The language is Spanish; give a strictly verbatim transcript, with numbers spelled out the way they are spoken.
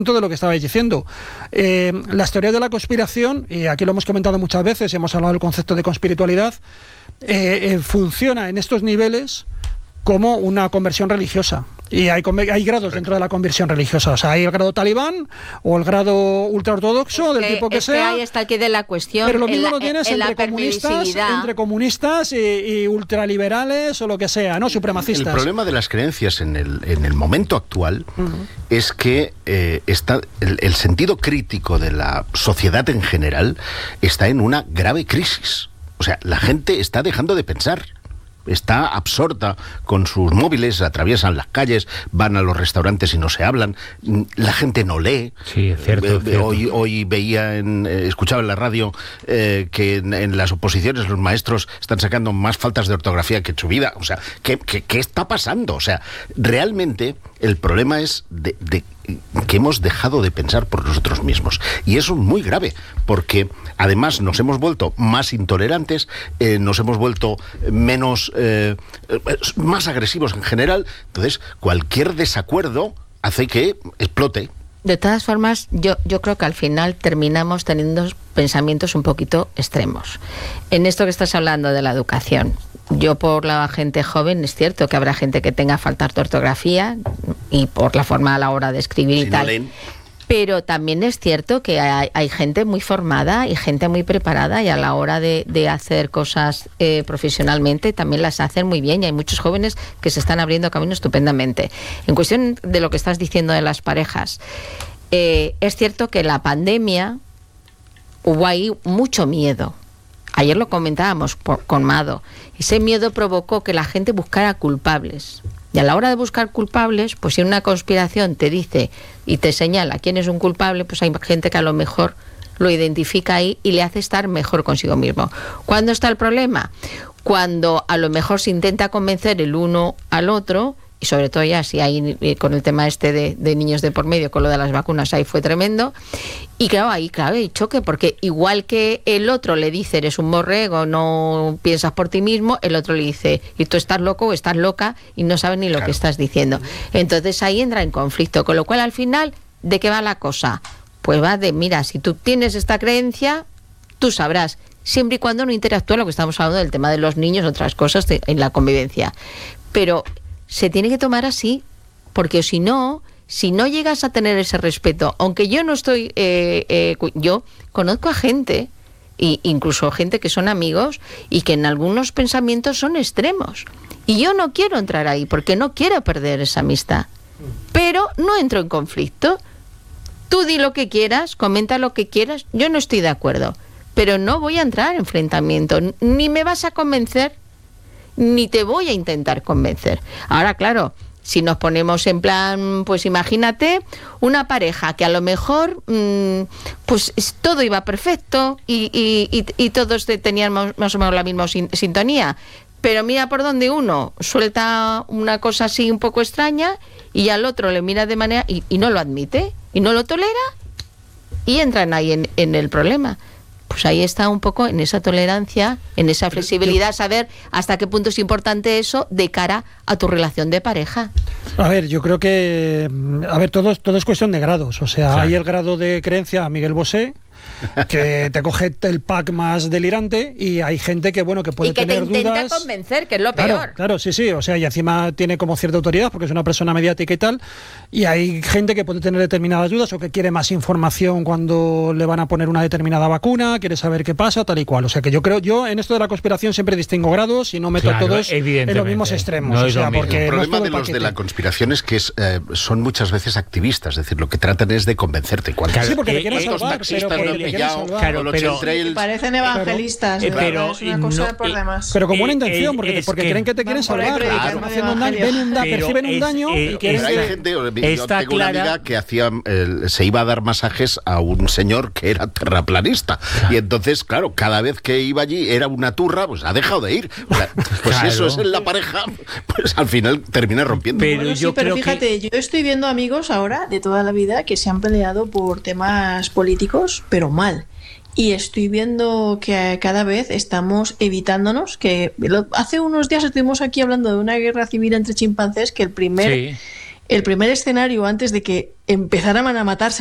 de lo que estabais diciendo. Eh, las teorías de la conspiración, y aquí lo hemos comentado muchas veces, hemos hablado del concepto de conspiritualidad, eh, eh, funciona en estos niveles como una conversión religiosa. Y hay, hay grados dentro de la conversión religiosa. O sea, hay el grado talibán o el grado ultraortodoxo, del que, tipo que es sea. Que ahí está el quid de la cuestión. Pero lo mismo la, lo tienes entre comunistas, entre comunistas y, y ultraliberales o lo que sea, ¿no? Supremacistas. El problema de las creencias en el, en el momento actual uh-huh. es que eh, está el, el sentido crítico de la sociedad en general está en una grave crisis. O sea, la gente está dejando de pensar. Está absorta con sus móviles, atraviesan las calles, van a los restaurantes y no se hablan. La gente no lee. Sí, es cierto, eh, es cierto. Hoy, hoy veía, en, eh, escuchaba en la radio eh, que en, en las oposiciones los maestros están sacando más faltas de ortografía que en su vida. O sea, ¿qué, qué, qué está pasando? O sea, realmente el problema es de, de que hemos dejado de pensar por nosotros mismos. Y eso es muy grave, porque además nos hemos vuelto más intolerantes, eh, nos hemos vuelto menos, eh, más agresivos en general. Entonces, cualquier desacuerdo hace que explote. De todas formas, yo, yo creo que al final terminamos teniendo pensamientos un poquito extremos. En esto que estás hablando de la educación, yo por la gente joven, es cierto que habrá gente que tenga faltas de ortografía y por la forma a la hora de escribir si y tal. No leen. Pero también es cierto que hay, hay gente muy formada y gente muy preparada y a la hora de, de hacer cosas eh, profesionalmente también las hacen muy bien y hay muchos jóvenes que se están abriendo camino estupendamente. En cuestión de lo que estás diciendo de las parejas, eh, es cierto que la pandemia hubo ahí mucho miedo. Ayer lo comentábamos por, con Mado. Ese miedo provocó que la gente buscara culpables. Y a la hora de buscar culpables, pues si una conspiración te dice y te señala quién es un culpable, pues hay gente que a lo mejor lo identifica ahí y le hace estar mejor consigo mismo. ¿Cuándo está el problema? Cuando a lo mejor se intenta convencer el uno al otro, y sobre todo ya si hay con el tema este de, de niños de por medio, con lo de las vacunas, ahí fue tremendo. Y claro, ahí claro, hay choque, porque igual que el otro le dice, eres un borrego, no piensas por ti mismo, el otro le dice, y tú estás loco o estás loca y no sabes ni lo claro. que estás diciendo. Entonces ahí entra en conflicto, con lo cual al final, ¿de qué va la cosa? Pues va de, mira, si tú tienes esta creencia, tú sabrás, siempre y cuando no interactúa lo que estamos hablando del tema de los niños, otras cosas de, en la convivencia. Pero se tiene que tomar así, porque si no, si no llegas a tener ese respeto, aunque yo no estoy, eh, eh, yo conozco a gente, e incluso gente que son amigos, y que en algunos pensamientos son extremos. Y yo no quiero entrar ahí, porque no quiero perder esa amistad. Pero no entro en conflicto. Tú di lo que quieras, comenta lo que quieras, yo no estoy de acuerdo. Pero no voy a entrar en enfrentamiento, ni me vas a convencer, ni te voy a intentar convencer. Ahora, claro, si nos ponemos en plan, pues imagínate una pareja que a lo mejor mmm, pues todo iba perfecto y, y, y, y todos teníamos más o menos la misma sin, sintonía, pero mira por donde uno suelta una cosa así un poco extraña y al otro le mira de manera y, y no lo admite y no lo tolera y entran ahí en, en el problema. Pues ahí está un poco en esa tolerancia, en esa flexibilidad, saber hasta qué punto es importante eso de cara a tu relación de pareja. A ver, yo creo que, a ver, todo, todo es cuestión de grados. O sea, sí. Hay el grado de creencia a Miguel Bosé, que te coge el pack más delirante, y hay gente que, bueno, que puede tener dudas. Y que te intenta dudas. convencer, que es lo claro, peor. Claro, sí, sí, o sea, y encima tiene como cierta autoridad, porque es una persona mediática y tal, y hay gente que puede tener determinadas dudas, o que quiere más información cuando le van a poner una determinada vacuna, quiere saber qué pasa, tal y cual. O sea, que yo creo, yo en esto de la conspiración siempre distingo grados y no meto claro, todos en los mismos extremos. No o sea, porque el problema no de el los de la conspiración es que es, eh, son muchas veces activistas, es decir, lo que tratan es de convencerte. Claro, sí, porque eh, te quieren salvar, pero porque te quieren salvar. Claro, Pero, sí, parecen evangelistas, pero, pero es una cosa no, por demás. Pero con buena intención, porque, es porque que creen que te quieren salvar. Claro, Haciendo un daño, ven un da, perciben un es, daño eh, y quieren. Pero hay gente, yo tengo una amiga que hacía, eh, se iba a dar masajes a un señor que era terraplanista. Claro. Y entonces, claro, cada vez que iba allí era una turra, pues ha dejado de ir. O sea, pues claro. Si eso es en la pareja, pues al final termina rompiendo. Pero, bueno, yo sí, pero fíjate, que... yo estoy viendo amigos ahora de toda la vida que se han peleado por temas políticos, pero mal. Y estoy viendo que cada vez estamos evitándonos, que hace unos días estuvimos aquí hablando de una guerra civil entre chimpancés, que el primer sí. el primer escenario antes de que empezaran a matarse